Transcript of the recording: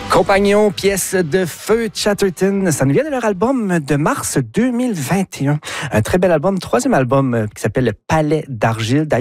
Compagnon, pièce de feu Chatterton. Ça nous vient de leur album de mars 2021. Un très bel album, troisième album qui s'appelle Palais d'argile.